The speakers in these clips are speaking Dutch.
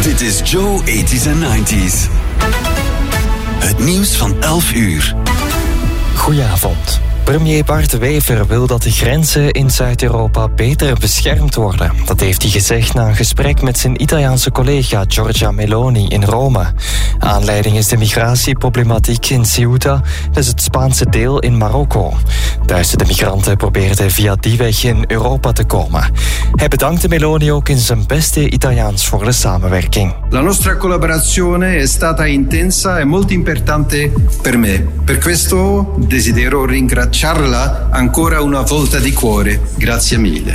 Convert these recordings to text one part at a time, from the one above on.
Dit is Joe 80s en 90s. Het nieuws van 11 uur. Goedenavond. Premier Bart Wever wil dat de grenzen in Zuid-Europa beter beschermd worden. Dat heeft hij gezegd na een gesprek met zijn Italiaanse collega Giorgia Meloni in Rome. Aanleiding is de migratieproblematiek in Ceuta, dat is het Spaanse deel in Marokko. Duizenden migranten probeerden via die weg in Europa te komen. Hij bedankte Meloni ook in zijn beste Italiaans voor de samenwerking. La nostra collaborazione è stata intensa e molto importante per me. Per questo desidero ringraziarla ancora una volta di cuore. Grazie mille.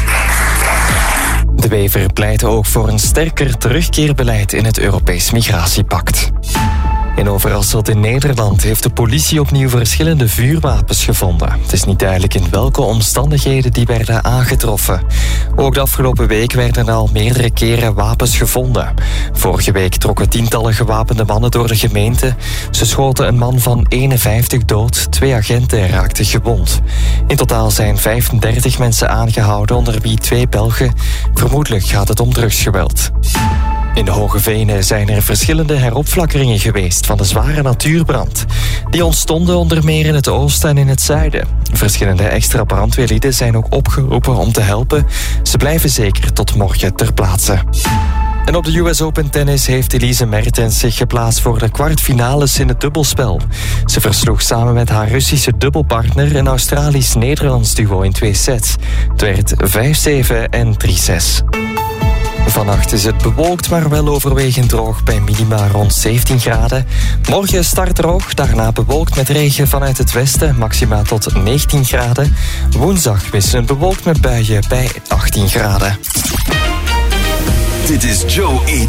De Wever pleitte ook voor een sterker terugkeerbeleid in het Europees Migratiepact. In Overasselt in Nederland heeft de politie opnieuw verschillende vuurwapens gevonden. Het is niet duidelijk in welke omstandigheden die werden aangetroffen. Ook de afgelopen week werden al meerdere keren wapens gevonden. Vorige week trokken tientallen gewapende mannen door de gemeente. Ze schoten een man van 51 dood, 2 agenten raakten gewond. In totaal zijn 35 mensen aangehouden, onder wie 2 Belgen. Vermoedelijk gaat het om drugsgeweld. In de Hoge Venen zijn er verschillende heropflakkeringen geweest van de zware natuurbrand. Die ontstonden onder meer in het oosten en in het zuiden. Verschillende extra brandweerlieden zijn ook opgeroepen om te helpen. Ze blijven zeker tot morgen ter plaatse. En op de US Open tennis heeft Elise Mertens zich geplaatst voor de kwartfinales in het dubbelspel. Ze versloeg samen met haar Russische dubbelpartner een Australisch-Nederlands duo in 2 sets. Het werd 5-7 en 3-6. Vannacht is het bewolkt, maar wel overwegend droog bij minima rond 17 graden. Morgen start droog, daarna bewolkt met regen vanuit het westen, maxima tot 19 graden. Woensdag wisselend bewolkt met buien bij 18 graden. Dit is Joe 80s